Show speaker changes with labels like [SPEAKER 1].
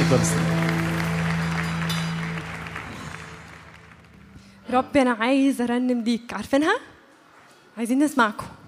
[SPEAKER 1] اتفضل استاذ.
[SPEAKER 2] ربي أنا عايز أرنم ليك، عارفينها؟ عايزين نسمعكم.